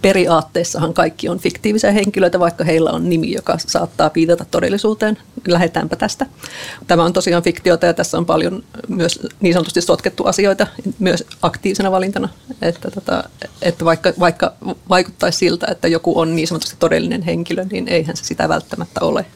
periaatteessahan kaikki on fiktiivisiä henkilöitä, vaikka heillä on nimi, joka saattaa viitata todellisuuteen. Lähdetäänpä tästä. Tämä on tosiaan fiktiota ja tässä on paljon myös niin sanotusti sotkettu asioita myös aktiivisena valintana. Että vaikka vaikuttaisi siltä, että joku on niin sanotusti todellinen henkilö, niin eihän se sitä välttämättä ole.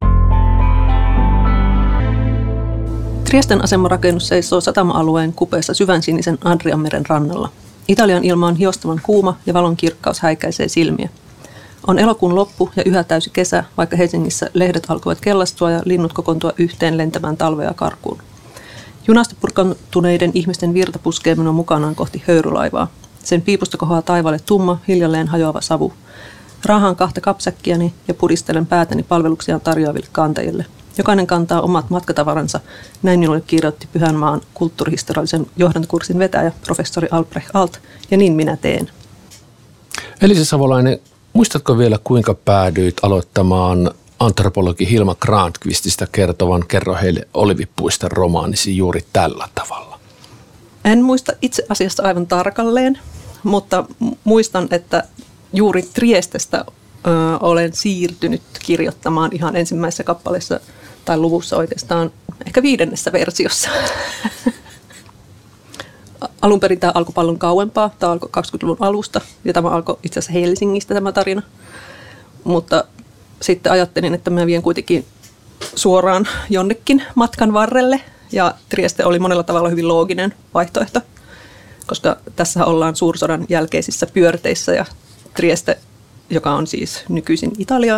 Triesten asemarakennus seisoo satama-alueen kupeessa syvänsinisen Adrianmeren rannalla. Italian ilma on hiostavan kuuma ja valon kirkkaus häikäisee silmiä. On elokuun loppu ja yhä täysi kesä, vaikka Helsingissä lehdet alkoivat kellastua ja linnut kokoontua yhteen lentämään talvea karkuun. Junasta purkantuneiden ihmisten virta puskee minua mukanaan kohti höyrylaivaa. Sen piipusta kohoaa taivaalle tumma, hiljalleen hajoava savu. Raahaan 2 kapsäkkiäni ja puristelen päätäni palveluksiaan tarjoaville kantajille. Jokainen kantaa omat matkatavaransa, näin minulle kirjoitti Pyhänmaan kulttuurihistoriallisen johdantokurssin vetäjä professori Albrecht Alt, ja niin minä teen. Elisa Savolainen, muistatko vielä kuinka päädyit aloittamaan antropologi Hilma Granqvistista kertovan Kerro heille Olivipuiston romaanisi juuri tällä tavalla? En muista itse asiassa aivan tarkalleen, mutta muistan, että juuri Triestestä olen siirtynyt kirjoittamaan ihan ensimmäisessä kappaleessa tai luvussa oikeastaan ehkä 5. versiossa. Alun perin tämä alkoi paljon kauempaa. Tämä alkoi 20-luvun alusta ja tämä alkoi itse asiassa Helsingistä tämä tarina. Mutta sitten ajattelin, että mä vien kuitenkin suoraan jonnekin matkan varrelle ja Trieste oli monella tavalla hyvin looginen vaihtoehto, koska tässä ollaan suursodan jälkeisissä pyörteissä ja Trieste, joka on siis nykyisin Italiaa,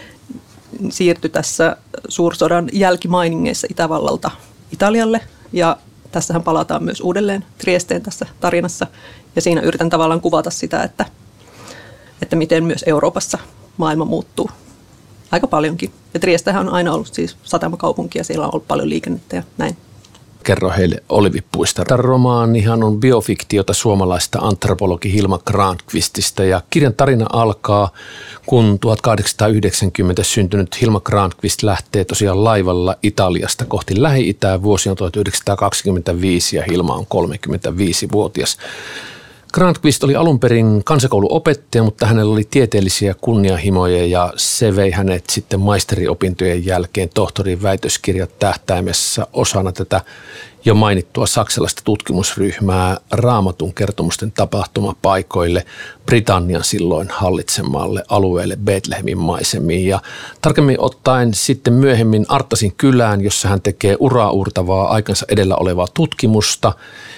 siirtyi tässä suursodan jälkimainingeissa Itävallalta Italialle. Ja tässähän palataan myös uudelleen Triesteen tässä tarinassa. Ja siinä yritän tavallaan kuvata sitä, että miten myös Euroopassa maailma muuttuu aika paljonkin. Ja Triestehän on aina ollut siis satamakaupunki ja siellä on ollut paljon liikennettä ja näin. Kerro heille Olivipuiston. Tämä romaanihan on biofiktiota suomalaista antropologi Hilma Granqvistista ja kirjan tarina alkaa, kun 1890 syntynyt Hilma Granqvist lähtee tosiaan laivalla Italiasta kohti Lähi-Itää. Vuosi on 1925 ja Hilma on 35-vuotias. Granqvist oli alun perin kansakouluopettaja, mutta hänellä oli tieteellisiä kunnianhimoja ja se vei hänet sitten maisteriopintojen jälkeen tohtorin väitöskirjat tähtäimessä osana tätä jo mainittua saksalaista tutkimusryhmää Raamatun kertomusten tapahtumapaikoille Britannian silloin hallitsemalle alueelle Betlehemin maisemiin. Ja tarkemmin ottaen sitten myöhemmin Arttasin kylään, jossa hän tekee uraauurtavaa aikansa edellä olevaa tutkimusta.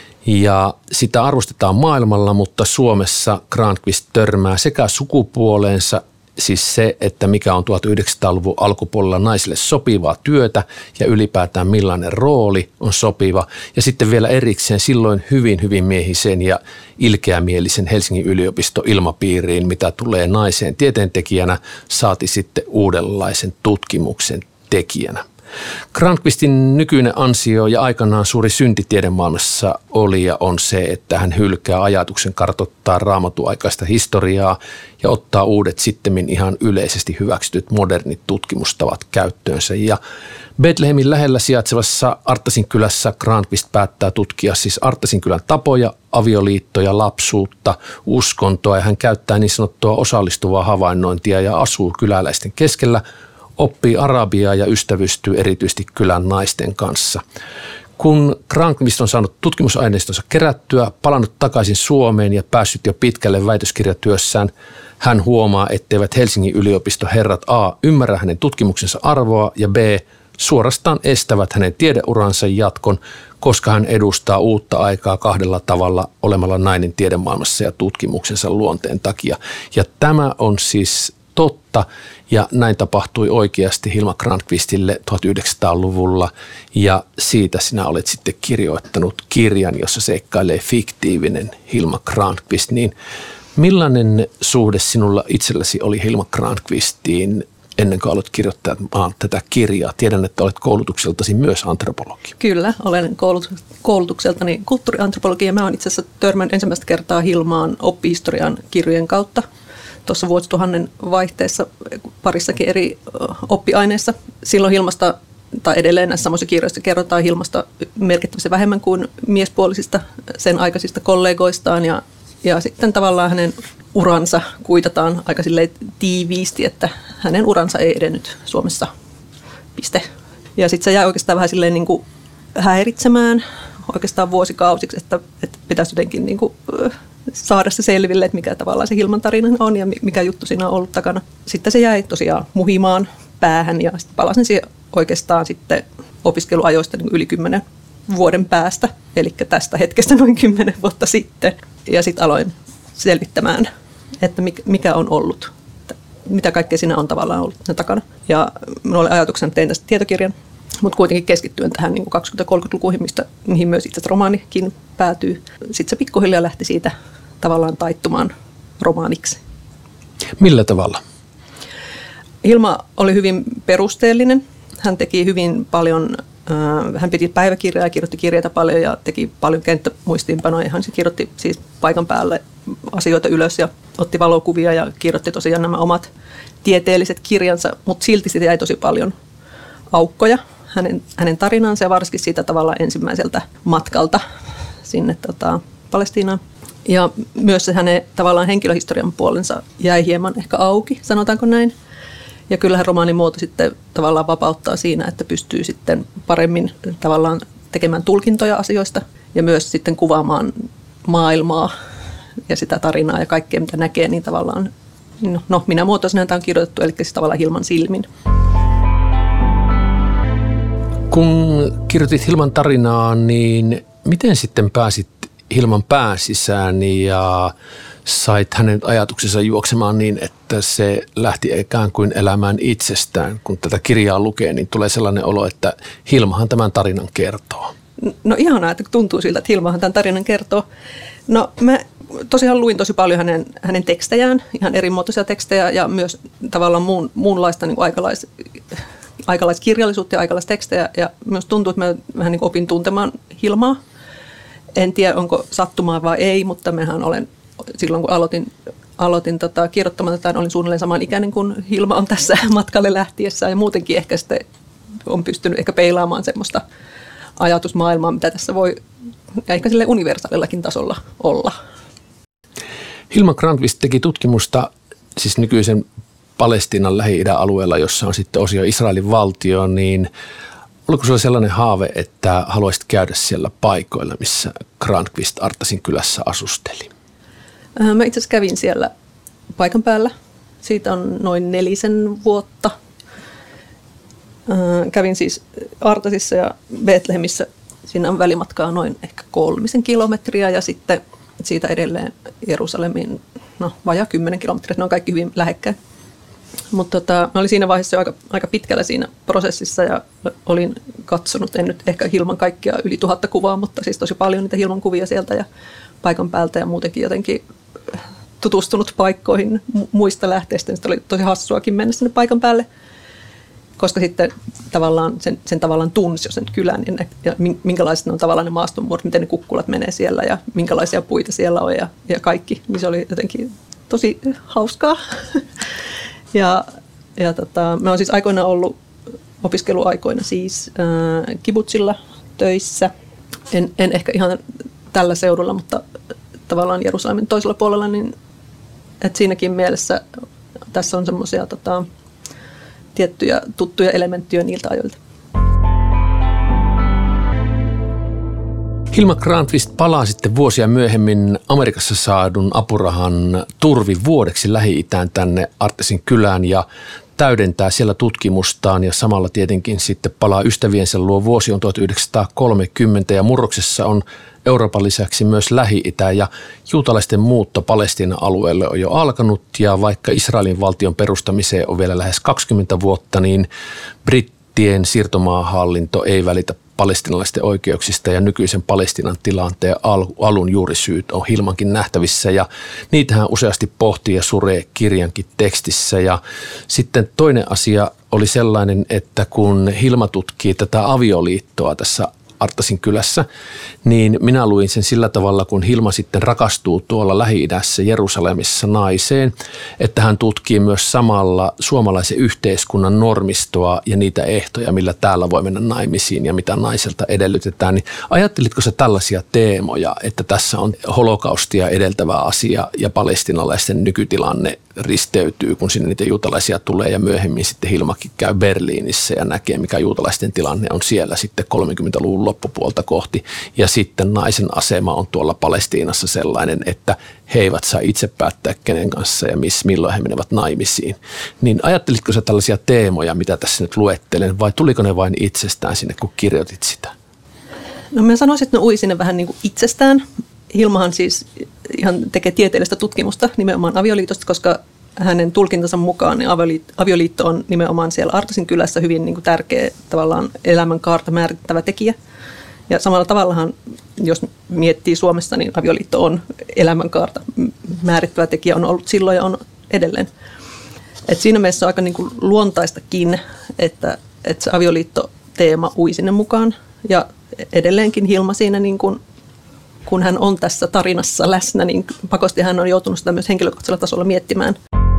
Ja sitä arvostetaan maailmalla, mutta Suomessa Granqvist törmää sekä sukupuoleensa, siis se, että mikä on 1900-luvun alkupuolella naisille sopivaa työtä ja ylipäätään millainen rooli on sopiva. Ja sitten vielä erikseen silloin hyvin miehisen ja ilkeämielisen Helsingin yliopiston ilmapiiriin, mitä tulee naiseen tieteentekijänä, saati sitten uudenlaisen tutkimuksen tekijänä. Granqvistin nykyinen ansio ja aikanaan suuri synti tiedemaailmassa oli ja on se, että hän hylkää ajatuksen kartoittaa raamatuaikaista historiaa ja ottaa uudet sittemmin ihan yleisesti hyväksytyt modernit tutkimustavat käyttöönsä. Ja Betlehemin lähellä sijaitsevassa Arttasin kylässä Granqvist päättää tutkia siis Arttasin kylän tapoja, avioliittoja, lapsuutta, uskontoa ja hän käyttää niin sanottua osallistuvaa havainnointia ja asuu kyläläisten keskellä. Oppii arabiaa ja ystävystyy erityisesti kylän naisten kanssa. Kun Granqvist on saanut tutkimusaineistonsa kerättyä, palannut takaisin Suomeen ja päässyt jo pitkälle väitöskirjatyössään, hän huomaa, etteivät Helsingin yliopiston herrat A. ymmärrä hänen tutkimuksensa arvoa ja B. suorastaan estävät hänen tiedeuransa jatkon, koska hän edustaa uutta aikaa 2 tavalla olemalla nainen tiedemaailmassa ja tutkimuksensa luonteen takia. Ja tämä on siis totta, ja näin tapahtui oikeasti Hilma Granqvistille 1900-luvulla, ja siitä sinä olet sitten kirjoittanut kirjan, jossa seikkailee fiktiivinen Hilma Granqvist. Niin millainen suhde sinulla itselläsi oli Hilma Granqvistiin ennen kuin aloit kirjoittaa tätä kirjaa? Tiedän, että olet koulutukseltasi myös antropologi. Kyllä, olen koulutukseltani kulttuuriantropologi, ja mä olen itse asiassa törmännyt ensimmäistä kertaa Hilmaan oppihistorian kirjojen kautta. Tuossa vuosituhannen vaihteessa parissakin eri oppiaineissa. Silloin Hilmasta, tai edelleen näissä samoissa kirjoissa kerrotaan Hilmasta merkittävästi vähemmän kuin miespuolisista sen aikaisista kollegoistaan. Ja sitten tavallaan hänen uransa kuitataan aika silleen tiiviisti, että hänen uransa ei edennyt Suomessa, piste. Ja sitten se jäi oikeastaan vähän silleen niin kuin häiritsemään oikeastaan vuosikausiksi, että pitäisi jotenkin niin kuin saada se selville, että mikä tavallaan se Hilman tarina on ja mikä juttu siinä on ollut takana. Sitten se jäi tosiaan muhimaan päähän ja sitten palasin siihen oikeastaan sitten opiskeluajoista niin yli 10 vuoden päästä, eli tästä hetkestä noin 10 vuotta sitten. Ja sitten aloin selvittämään, että mikä on ollut, mitä kaikkea siinä on tavallaan ollut takana. Ja minulla oli ajatuksena, että tein tästä tietokirjan, mutta kuitenkin keskittyen tähän niin 20-30-lukuihin, mihin myös itse asiassa romaanikin päätyy. Sitten se pikkuhiljaa lähti siitä tavallaan taittumaan romaaniksi. Millä tavalla? Hilma oli hyvin perusteellinen. Hän teki hyvin paljon, hän piti päiväkirjaa ja kirjoitti kirjeitä paljon ja teki paljon kenttämuistiinpanoja. Hän kirjoitti siis paikan päälle asioita ylös ja otti valokuvia ja kirjoitti tosiaan nämä omat tieteelliset kirjansa, mutta silti siitä jäi tosi paljon aukkoja hänen tarinansa ja varsinkin siitä tavallaan ensimmäiseltä matkalta sinne Palestiinaan. Ja myös se hänen tavallaan henkilöhistorian puolensa jäi hieman ehkä auki, sanotaanko näin. Ja kyllähän romaanin muoto sitten tavallaan vapauttaa siinä, että pystyy sitten paremmin tavallaan tekemään tulkintoja asioista ja myös sitten kuvaamaan maailmaa ja sitä tarinaa ja kaikkea, mitä näkee, niin tavallaan, minä muotoisena tämä on kirjoitettu, eli siis tavallaan Hilman silmin. Kun kirjoitit Hilman tarinaa, niin miten sitten pääsit Hilman pään sisään ja sait hänen ajatuksensa juoksemaan niin, että se lähti ikään kuin elämään itsestään? Kun tätä kirjaa lukee, niin tulee sellainen olo, että Hilmahan tämän tarinan kertoo. No ihanaa, että tuntuu siltä, että Hilmahan tämän tarinan kertoo. No mä tosiaan luin tosi paljon hänen tekstejään, ihan erimuotoisia tekstejä ja myös tavallaan muunlaista niin aikalaiskirjallisuutta ja aikalaistekstejä. Ja myös tuntuu, että mä vähän niin opin tuntemaan Hilmaa. En tiedä, onko sattumaa vai ei, mutta mehän olen silloin, kun aloitin kirjoittamaan tätä, olin suunnilleen saman ikäinen kuin Hilma on tässä matkalle lähtiessä. Ja muutenkin ehkä sitten on pystynyt ehkä peilaamaan semmoista ajatusmaailmaa, mitä tässä voi ehkä sille universaalillakin tasolla olla. Hilma Granqvist teki tutkimusta siis nykyisen Palestiinan Lähi-idän alueella, jossa on sitten osio Israelin valtio, niin oliko sinulla sellainen haave, että haluaisit käydä siellä paikoilla, missä Granqvist Arttasin kylässä asusteli? Mä itse asiassa kävin siellä paikan päällä. Siitä on noin 4 vuotta. Kävin siis Artasissa ja Betlehemissä. Siinä on välimatkaa noin ehkä 3 kilometriä ja sitten siitä edelleen Jerusalemiin vajaa 10 kilometriä. Ne on kaikki hyvin lähekkäin. Mutta mä olin siinä vaiheessa jo aika pitkällä siinä prosessissa ja olin katsonut, en nyt ehkä Hilman kaikkia yli 1000 kuvaa, mutta siis tosi paljon niitä Hilman kuvia sieltä ja paikan päältä ja muutenkin jotenkin tutustunut paikkoihin muista lähteistä. Sitten oli tosi hassuakin mennä sinne paikan päälle, koska sitten tavallaan sen tavallaan tunsi jo sen kylän ja minkälaiset ne on tavallaan ne maastonmuodot, miten ne kukkulat menee siellä ja minkälaisia puita siellä on ja kaikki. Niin se oli jotenkin tosi hauskaa. Ja mä oon siis aikoinaan ollut opiskeluaikoina siis kibutsilla töissä. En ehkä ihan tällä seudulla, mutta tavallaan Jerusalemin toisella puolella, niin että siinäkin mielessä tässä on semmoisia tiettyjä tuttuja elementtejä niiltä ajoilta. Hilma Granqvist palaa sitten vuosia myöhemmin Amerikassa saadun apurahan turvin vuodeksi Lähi-Itään tänne Arttasin kylään ja täydentää siellä tutkimustaan ja samalla tietenkin sitten palaa ystäviensä luo. Vuosi on 1930 ja murroksessa on Euroopan lisäksi myös Lähi-Itä ja juutalaisten muutto Palestiinan alueelle on jo alkanut ja vaikka Israelin valtion perustamiseen on vielä lähes 20 vuotta, niin brittien siirtomaahallinto ei välitä palestiinalaisten oikeuksista ja nykyisen Palestiinan tilanteen alun juurisyyt on Hilmankin nähtävissä ja niitähän useasti pohtii ja suree kirjankin tekstissä. Ja sitten toinen asia oli sellainen, että kun Hilma tutkii tätä avioliittoa tässä Arttasin kylässä, niin minä luin sen sillä tavalla, kun Hilma sitten rakastuu tuolla Lähi-idässä Jerusalemissa naiseen, että hän tutkii myös samalla suomalaisen yhteiskunnan normistoa ja niitä ehtoja, millä täällä voi mennä naimisiin ja mitä naiselta edellytetään. Niin ajattelitko sä tällaisia teemoja, että tässä on holokaustia edeltävä asia ja palestiinalaisten nykytilanne risteytyy, kun sinne niitä juutalaisia tulee ja myöhemmin sitten Hilmakin käy Berliinissä ja näkee, mikä juutalaisten tilanne on siellä sitten 30-luvun loppupuolta kohti. Ja sitten naisen asema on tuolla Palestiinassa sellainen, että he eivät saa itse päättää kenen kanssa ja milloin he menevät naimisiin. Niin ajattelitko sä tällaisia teemoja, mitä tässä nyt luettelen, vai tuliko ne vain itsestään sinne, kun kirjoitit sitä? No mä sanoisin, että ne ui sinne vähän niin kuin itsestään. Hilmahan siis ihan tekee tieteellistä tutkimusta nimenomaan avioliitosta, koska hänen tulkintansa mukaan niin avioliitto on nimenomaan siellä Arttasin kylässä hyvin niin kuin tärkeä tavallaan elämänkaarta määrittävä tekijä. Ja samalla tavallahan, jos miettii Suomessa, niin avioliitto on elämänkaarta määrittävä tekijä, on ollut silloin ja on edelleen. Et siinä mielessä on aika niin kuin luontaistakin, että se avioliittoteema ui sinne mukaan. Ja edelleenkin Hilma siinä, niin kuin, kun hän on tässä tarinassa läsnä, niin pakosti hän on joutunut sitä myös henkilökohtaisella tasolla miettimään.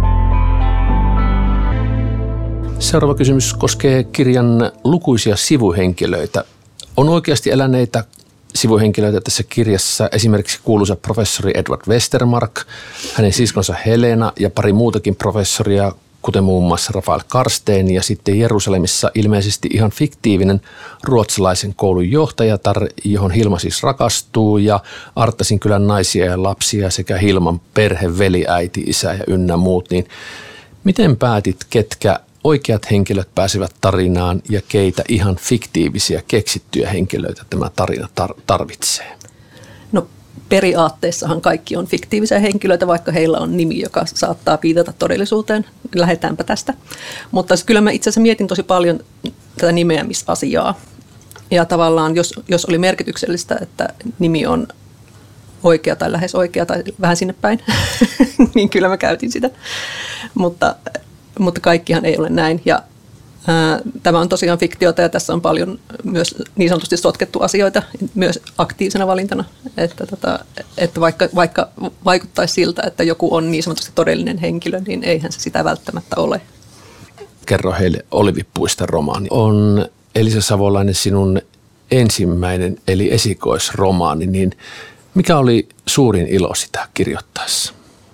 Seuraava kysymys koskee kirjan lukuisia sivuhenkilöitä. On oikeasti eläneitä sivuhenkilöitä tässä kirjassa, esimerkiksi kuuluisa professori Edward Westermarck, hänen siskonsa Helena ja pari muutakin professoria, kuten muun muassa Rafael Karsten ja sitten Jerusalemissa ilmeisesti ihan fiktiivinen ruotsalaisen koulun johtajatar, johon Hilma siis rakastuu, ja Arttasin kylän naisia ja lapsia sekä Hilman perhe, veli, äiti, isä ja ynnä muut. Niin miten päätit, ketkä oikeat henkilöt pääsevät tarinaan ja keitä ihan fiktiivisiä keksittyjä henkilöitä tämä tarina tarvitsee? No periaatteessahan kaikki on fiktiivisiä henkilöitä, vaikka heillä on nimi, joka saattaa viitata todellisuuteen. Lähdetäänpä tästä. Mutta kyllä mä itse asiassa mietin tosi paljon tätä nimeämisasiaa. Ja tavallaan, jos oli merkityksellistä, että nimi on oikea tai lähes oikea tai vähän sinne päin, niin kyllä mä käytin sitä. Mutta kaikkihan ei ole näin. Ja tämä on tosiaan fiktiota ja tässä on paljon myös niin sanotusti sotkettu asioita myös aktiivisena valintana. Että vaikka vaikuttaisi siltä, että joku on niin sanotusti todellinen henkilö, niin eihän se sitä välttämättä ole. Kerro heille Olivipuiston romaani. On Elisa Savolainen sinun ensimmäinen eli esikoisromaani, niin mikä oli suurin ilo sitä kirjoittaessa?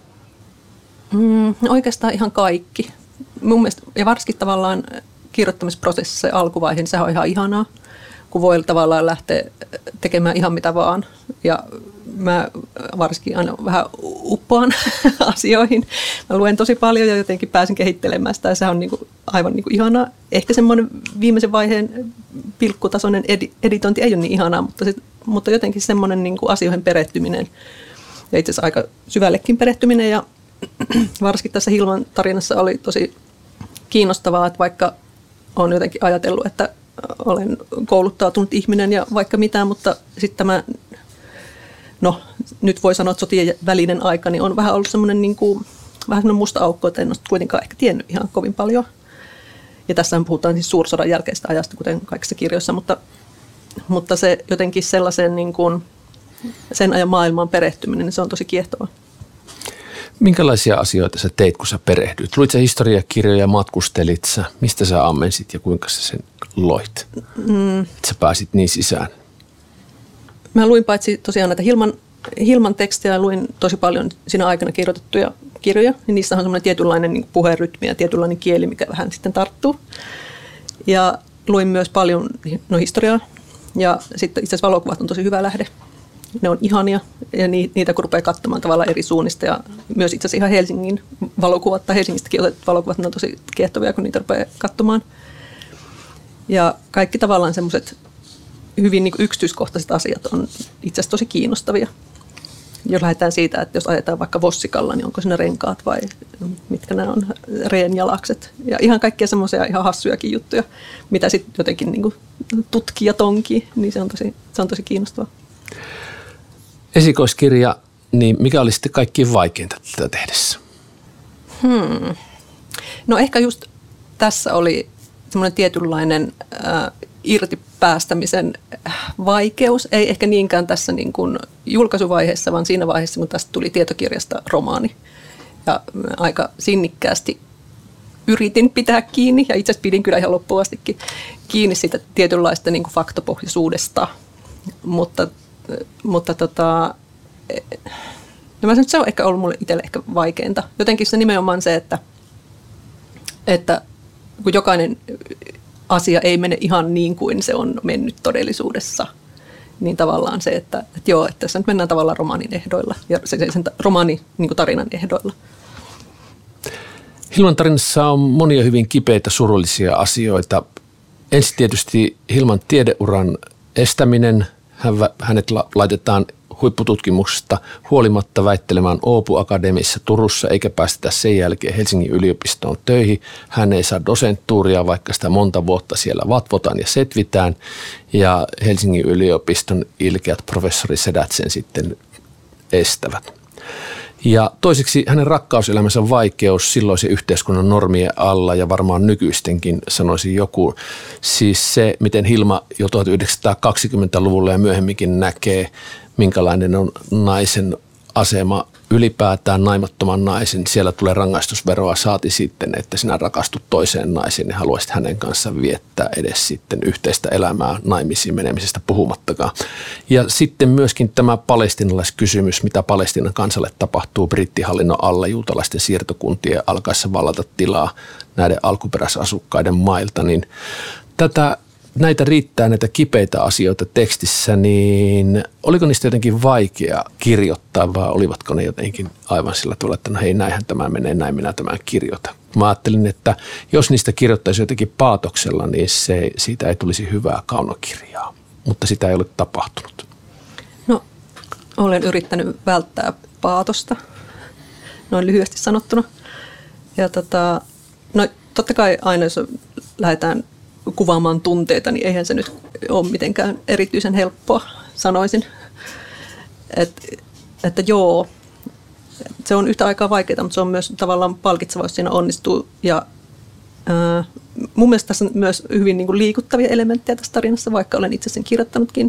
Oikeastaan ihan kaikki. Mun mielestä, ja varsinkin tavallaan kirjoittamisprosessissa ja alkuvaiheen, sehän on ihan ihanaa, kun voi tavallaan lähteä tekemään ihan mitä vaan. Ja mä varsinkin aina vähän uppoan asioihin. Mä luen tosi paljon ja jotenkin pääsin kehittelemään sitä ja sehän on niinku aivan niinku ihanaa. Ehkä semmoinen viimeisen vaiheen pilkkutasoinen editointi ei ole niin ihanaa, mutta jotenkin semmoinen niinku asioihin perehtyminen ja itse asiassa aika syvällekin perehtyminen ja varsinkin tässä Hilman tarinassa oli tosi kiinnostavaa, että vaikka olen jotenkin ajatellut, että olen kouluttautunut ihminen ja vaikka mitään, mutta sitten tämä, no nyt voi sanoa, että sotien välinen aika, niin on vähän ollut semmoinen niin kuin, vähän semmoinen musta aukko, että en ole kuitenkaan ehkä tiennyt ihan kovin paljon. Ja tässähän puhutaan siis suursodan jälkeistä ajasta, kuten kaikissa kirjoissa, mutta se jotenkin sellaisen niin kuin, sen ajan maailmaan perehtyminen, niin se on tosi kiehtovaa. Minkälaisia asioita sä teit, kun sä perehdyit? Luit sä historiakirjoja, matkustelit sä? Mistä sä ammensit ja kuinka sä sen loit? Että sä pääsit niin sisään. Mä luin paitsi tosiaan näitä Hilman tekstejä, luin tosi paljon siinä aikana kirjoitettuja kirjoja. Ja niissä on semmoinen tietynlainen niin puherytmi ja tietynlainen kieli, mikä vähän sitten tarttuu. Ja luin myös paljon historiaa. Ja sitten itse asiassa valokuvat on tosi hyvä lähde. Ne on ihania ja niitä kun rupeaa katsomaan tavallaan eri suunnista ja myös itse asiassa ihan Helsingin valokuvat tai Helsingistäkin otetut valokuvat, ne on tosi kiehtovia, kun niitä rupeaa katsomaan. Ja kaikki tavallaan semmoiset hyvin niin kuin yksityiskohtaiset asiat on itse asiassa tosi kiinnostavia. Jos lähdetään siitä, että jos ajetaan vaikka Vossikalla, niin onko siinä renkaat vai mitkä nämä on, reenjalakset. Ja ihan kaikkia semmoisia ihan hassujakin juttuja, mitä sitten jotenkin niin kuin tutkii ja tonkii, niin se on tosi kiinnostavaa. Esikoiskirja, niin mikä oli sitten kaikkein vaikeinta tätä tehdessä? No ehkä just tässä oli semmoinen tietynlainen irtipäästämisen vaikeus, ei ehkä niinkään tässä niin kuin julkaisuvaiheessa, vaan siinä vaiheessa, kun tästä tuli tietokirjasta romaani. Ja aika sinnikkäästi yritin pitää kiinni, ja itse asiassa pidin kyllä ihan loppuun astikin kiinni siitä tietynlaista niin kuin faktapohjaisuudesta. Mutta mä sanon, että se on ehkä ollut mulle itselle ehkä vaikeinta. Jotenkin se nimenomaan se, että kun jokainen asia ei mene ihan niin kuin se on mennyt todellisuudessa, niin tavallaan se, että tässä nyt mennään tavallaan romaanin ehdoilla ja sen romaanin niin kuin tarinan ehdoilla. Hilman tarinassa on monia hyvin kipeitä, surullisia asioita. Ensin tietysti Hilman tiedeuran estäminen. Hänet laitetaan huippututkimuksesta huolimatta väittelemään Åbo Akademissa Turussa, eikä päästetä sen jälkeen Helsingin yliopistoon töihin. Hän ei saa dosenttuuria, vaikka sitä monta vuotta siellä vatvotaan ja setvitään. Ja Helsingin yliopiston ilkeät professorisedät sen sitten estävät. Ja toiseksi hänen rakkauselämänsä vaikeus silloisen yhteiskunnan normien alla ja varmaan nykyistenkin sanoisi joku. Siis se, miten Hilma jo 1920-luvulla ja myöhemminkin näkee, minkälainen on naisen asema ylipäätään naimattoman naisen. Siellä tulee rangaistusveroa, saati sitten, että sinä rakastut toiseen naiseen ja haluaisit hänen kanssaan viettää edes sitten yhteistä elämää naimisiin menemisestä puhumattakaan. Ja sitten myöskin tämä palestiinalaiskysymys, mitä Palestiinan kansalle tapahtuu brittihallinnon alla juutalaisten siirtokuntien alkaessa vallata tilaa näiden alkuperäisasukkaiden mailta, niin näitä riittää, näitä kipeitä asioita tekstissä, niin oliko niistä jotenkin vaikea kirjoittaa vai olivatko ne jotenkin aivan sillä tavalla, että no hei, näinhän tämä menee, näin minä tämän kirjoitan. Mä ajattelin, että jos niistä kirjoittaisi jotenkin paatoksella, niin siitä ei tulisi hyvää kaunokirjaa, mutta sitä ei ole tapahtunut. No, olen yrittänyt välttää paatosta, noin lyhyesti sanottuna. Ja no totta kai aina, jos lähdetään kuvaamaan tunteita, niin eihän se nyt ole mitenkään erityisen helppoa, sanoisin. Että joo, se on yhtä aikaa vaikeaa, mutta se on myös tavallaan palkitsevaa, jos siinä onnistuu. Ja mun mielestä tässä on myös hyvin niin kuin liikuttavia elementtejä tässä tarinassa, vaikka olen itse sen kirjoittanutkin.